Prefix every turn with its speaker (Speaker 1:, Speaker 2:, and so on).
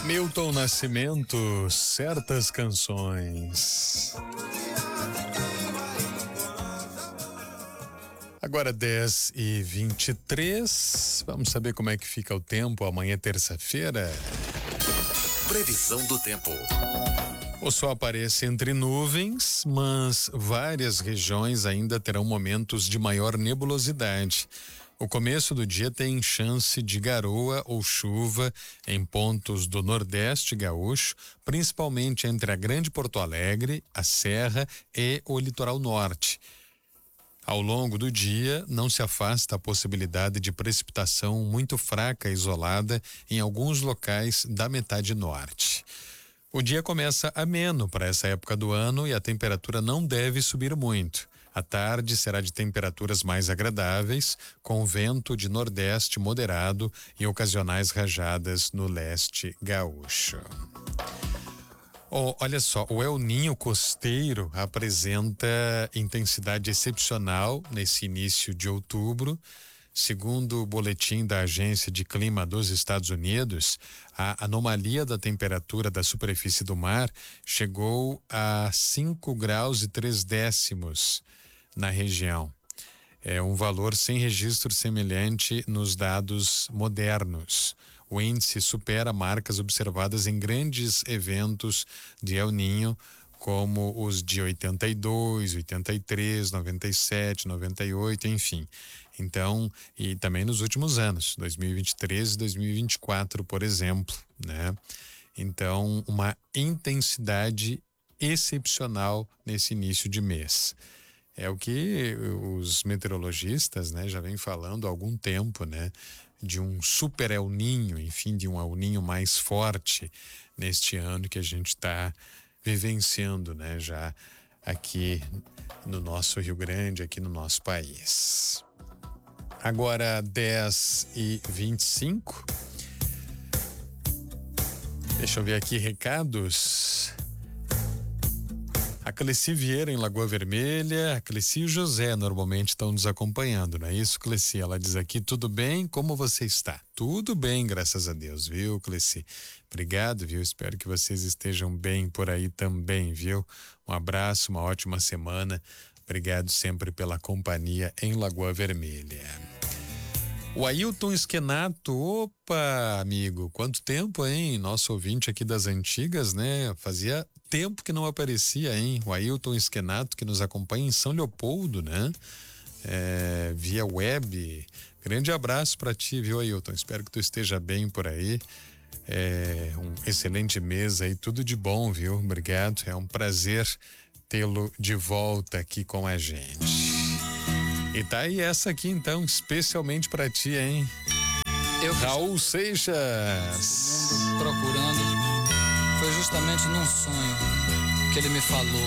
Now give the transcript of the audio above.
Speaker 1: Milton Nascimento, certas canções. Agora 10h23, vamos saber como é que fica o tempo amanhã, terça-feira.
Speaker 2: Previsão do tempo.
Speaker 1: O sol aparece entre nuvens, mas várias regiões ainda terão momentos de maior nebulosidade. O começo do dia tem chance de garoa ou chuva em pontos do Nordeste gaúcho, principalmente entre a Grande Porto Alegre, a Serra e o Litoral Norte. Ao longo do dia, não se afasta a possibilidade de precipitação muito fraca e isolada em alguns locais da metade norte. O dia começa ameno para essa época do ano e a temperatura não deve subir muito. À tarde será de temperaturas mais agradáveis, com vento de nordeste moderado e ocasionais rajadas no leste gaúcho. Olha só, o El Ninho costeiro apresenta intensidade excepcional nesse início de outubro. Segundo o boletim da Agência de Clima dos Estados Unidos, a anomalia da temperatura da superfície do mar chegou a 5 graus e 3 décimos na região. É um valor sem registro semelhante nos dados modernos. O índice supera marcas observadas em grandes eventos de El Ninho, como os de 82, 83, 97, 98, enfim. Então, e também nos últimos anos, 2023 e 2024, por exemplo, né? Então, uma intensidade excepcional nesse início de mês. É o que os meteorologistas, né, já vêm falando há algum tempo, né, de um super El Ninho, enfim, de um El Ninho mais forte neste ano que a gente está vivenciando, né, já aqui no nosso Rio Grande, aqui no nosso país. Agora 10h25. Deixa eu ver aqui recados. A Cleci Vieira em Lagoa Vermelha, a Cleci e o José normalmente estão nos acompanhando, não é isso, Cleci? Ela diz aqui, tudo bem? Como você está? Tudo bem, graças a Deus, viu, Cleci? Obrigado, viu? Espero que vocês estejam bem por aí também, viu? Um abraço, uma ótima semana. Obrigado sempre pela companhia em Lagoa Vermelha. O Ailton Esquenato, opa, amigo, quanto tempo, hein? Nosso ouvinte aqui das antigas, né? Fazia tempo que não aparecia, hein? O Ailton Esquenato, que nos acompanha em São Leopoldo, né? Via web. Grande abraço para ti, viu, Ailton? Espero que tu esteja bem por aí. Um excelente mês aí, tudo de bom, viu? Obrigado, é um prazer tê-lo de volta aqui com a gente. E tá aí essa aqui então, especialmente pra ti, hein? Raul Seixas.
Speaker 3: Procurando, foi justamente num sonho que ele me falou.